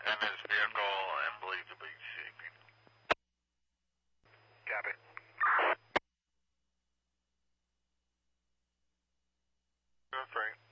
and his vehicle and believed to be sleeping. Copy. Feel free.